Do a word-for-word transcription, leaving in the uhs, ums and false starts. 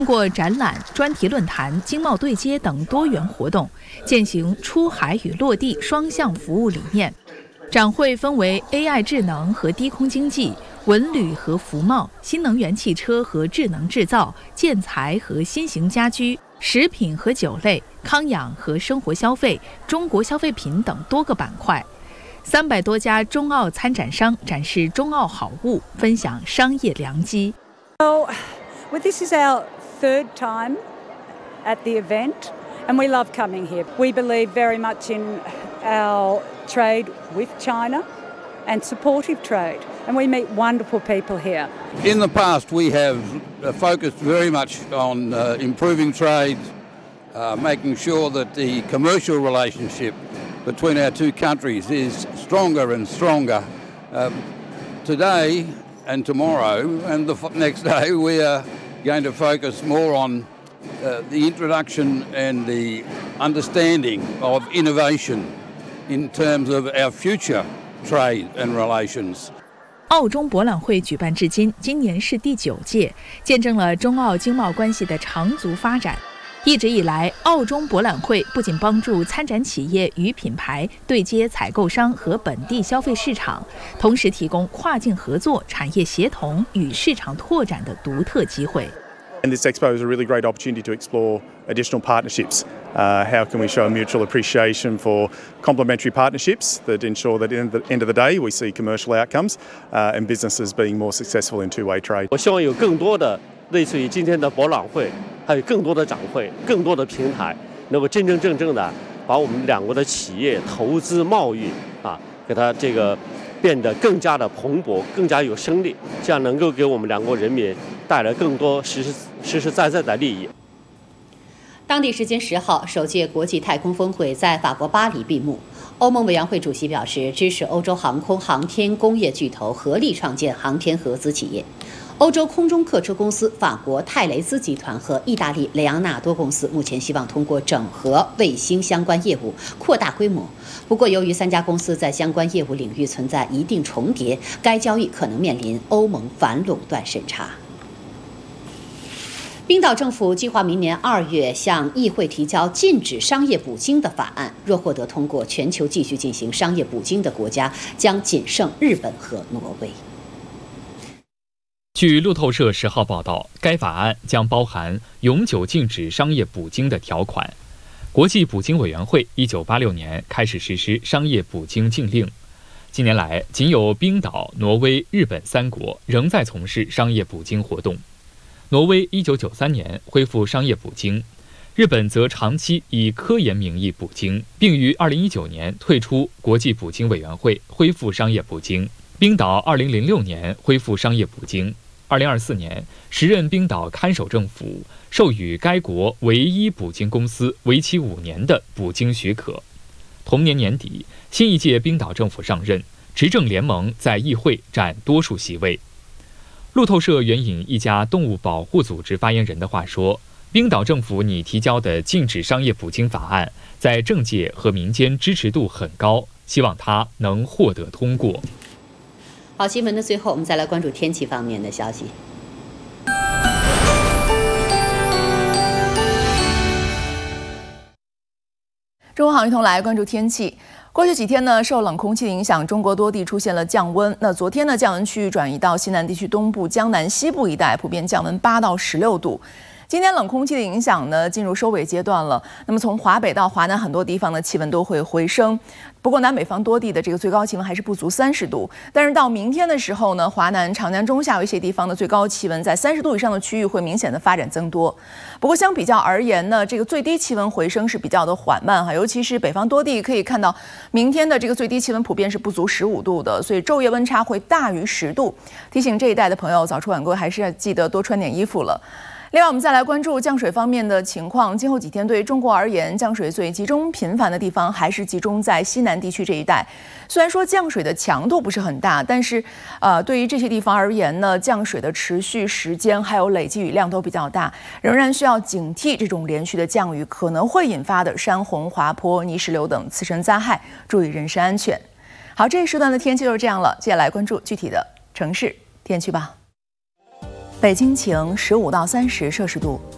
通过展览、专题论坛、经贸对接等多元活动，践行出海与落地双向服务理念。展会分为 A I 智能和低空经济、文旅和服贸、新能源汽车和智能制造、建材和新型家居、食品和酒类、康养和生活消费、中国消费品等多个板块。三百多家中澳参展商展示中澳好物，分享商业良机。 So, well, this is our third time at the event, and we love coming here. We believe very much in our trade with China and supportive trade, and we meet wonderful people here. In the past, we have focused very much on uh, improving trade, uh, making sure that the commercial relationship between our two countries is stronger and stronger. Uh, today and tomorrow and the next day, we are going to focus more on uh, the introduction and the understanding of innovation in terms of our future trade and relations. 澳中博览会举办至今，今年是第九届，见证了中澳经贸关系的长足发展。一直以来，澳中博览会不仅帮助参展企业与品牌对接采购商和本地消费市场，同时提供跨境合作、产业协同与市场拓展的独特机会。 And this expo is a really great opportunity to explore additional partnerships. Uh, how can we show mutual appreciation for complementary partnerships that ensure that at the end of the day we see commercial outcomes uh, and businesses being more successful in two-way trade. 我希望有更多的类似于今天的博览会，还有更多的展会、更多的平台，能够真真正正的把我们两国的企业投资贸易啊，给它这个变得更加的蓬勃、更加有生力，这样能够给我们两国人民带来更多实实实实在在的利益。 当地时间十号，首届国际太空峰会在法国巴黎闭幕。欧盟委员会主席表示，支持欧洲航空航天工业巨头合力创建航天合资企业。欧洲空中客车公司法国泰雷兹集团和意大利雷昂纳多公司目前希望通过整合卫星相关业务扩大规模。不过，由于三家公司在相关业务领域存在一定重叠，该交易可能面临欧盟反垄断审查。冰岛政府计划明年二月向议会提交禁止商业捕鲸的法案，若获得通过，全球继续进行商业捕鲸的国家将仅剩日本和挪威。 据路透社十号报道，该法案将包含永久禁止商业捕鲸的条款。国际捕鲸委员会一九八六年开始实施商业捕鲸禁令，近年来仅有冰岛、挪威、日本三国仍在从事商业捕鲸活动。挪威一九九三年恢复商业捕鲸，日本则长期以科研名义捕鲸，并于二零一九年退出国际捕鲸委员会，恢复商业捕鲸。冰岛二零零六年恢复商业捕鲸，二零二四年时任冰岛看守政府授予该国唯一捕鲸公司为期五年的捕鲸许可。同年年底，新一届冰岛政府上任，执政联盟在议会占多数席位。路透社援引一家动物保护组织发言人的话说，冰岛政府拟提交的禁止商业捕鲸法案在政界和民间支持度很高，希望它能获得通过。 好，新闻的最后，我们再来关注天气方面的消息。 中国好一同来关注天气。过去几天呢，受冷空气的影响，中国多地出现了降温。那昨天呢，降温区域转移到西南地区东部、江南西部一带，普遍降温八到十六度。今天冷空气的影响呢，进入收尾阶段了。那么从华北到华南很多地方的气温都会回升，不过南北方多地的这个最高气温还是不足三十度。但是到明天的时候呢，华南、长江中下游一些地方的最高气温在三十度以上的区域会明显的发展增多。不过相比较而言呢，这个最低气温回升是比较的缓慢哈，尤其是北方多地可以看到，明天的这个最低气温普遍是不足十五度的，所以昼夜温差会大于十度。提醒这一带的朋友，早出晚归还是要记得多穿点衣服了。另外，我们再来关注降水方面的情况。今后几天对于中国而言，降水最集中频繁的地方还是集中在西南地区这一带。虽然说降水的强度不是很大，但是，呃，对于这些地方而言呢，降水的持续时间还有累积雨量都比较大，仍然需要警惕这种连续的降雨可能会引发的山洪、滑坡、泥石流等次生灾害，注意人身安全。好，这一时段的天气就是这样了，接下来关注具体的城市天气吧。北京晴，十五到三十摄氏度。